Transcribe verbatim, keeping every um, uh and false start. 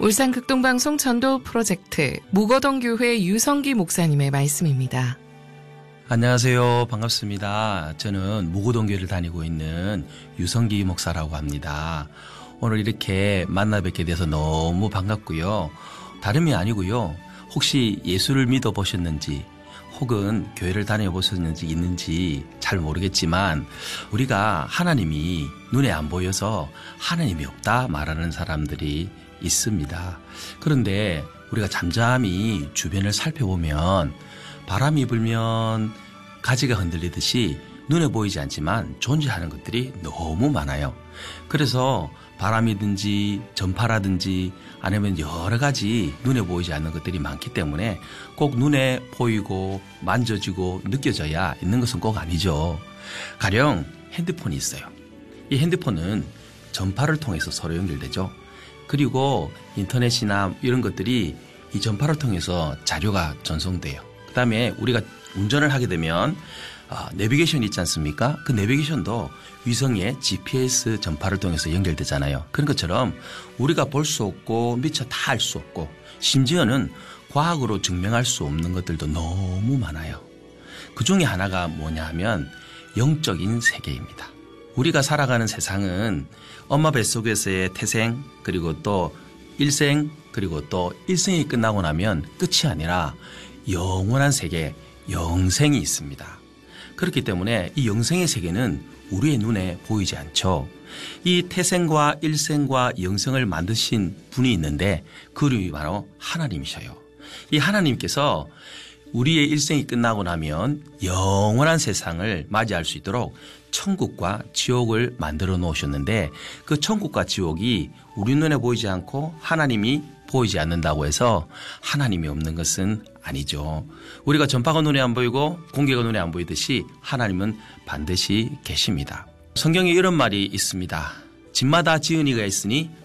울산 극동방송 전도 프로젝트 무거동교회 유성기 목사님의 말씀입니다. 안녕하세요. 반갑습니다. 저는 무거동교회를 다니고 있는 유성기 목사라고 합니다. 오늘 이렇게 만나 뵙게 돼서 너무 반갑고요. 다름이 아니고요. 혹시 예수를 믿어보셨는지 혹은 교회를 다녀보셨는지 있는지 잘 모르겠지만 우리가 하나님이 눈에 안 보여서 하나님이 없다 말하는 사람들이 있습니다. 그런데 우리가 잠잠히 주변을 살펴보면 바람이 불면 가지가 흔들리듯이 눈에 보이지 않지만 존재하는 것들이 너무 많아요. 그래서 바람이든지 전파라든지 아니면 여러 가지 눈에 보이지 않는 것들이 많기 때문에 꼭 눈에 보이고 만져지고 느껴져야 있는 것은 꼭 아니죠. 가령 핸드폰이 있어요. 이 핸드폰은 전파를 통해서 서로 연결되죠. 그리고 인터넷이나 이런 것들이 이 전파를 통해서 자료가 전송돼요. 그 다음에 우리가 운전을 하게 되면 어, 내비게이션이 있지 않습니까? 그 내비게이션도 위성의 지피에스 전파를 통해서 연결되잖아요. 그런 것처럼 우리가 볼 수 없고 미처 다 알 수 없고 심지어는 과학으로 증명할 수 없는 것들도 너무 많아요. 그 중에 하나가 뭐냐 하면 영적인 세계입니다. 우리가 살아가는 세상은 엄마 뱃속에서의 태생 그리고 또 일생 그리고 또 일생이 끝나고 나면 끝이 아니라 영원한 세계 영생이 있습니다. 그렇기 때문에 이 영생의 세계는 우리의 눈에 보이지 않죠. 이 태생과 일생과 영생을 만드신 분이 있는데 그 이름이 바로 하나님이셔요. 이 하나님께서 우리의 일생이 끝나고 나면 영원한 세상을 맞이할 수 있도록 천국과 지옥을 만들어 놓으셨는데 그 천국과 지옥이 우리 눈에 보이지 않고 하나님이 보이지 않는다고 해서 하나님이 없는 것은 아니죠. 우리가 전파가 눈에 안 보이고 공기가 눈에 안 보이듯이 하나님은 반드시 계십니다. 성경에 이런 말이 있습니다. 집마다 지은이가 있으니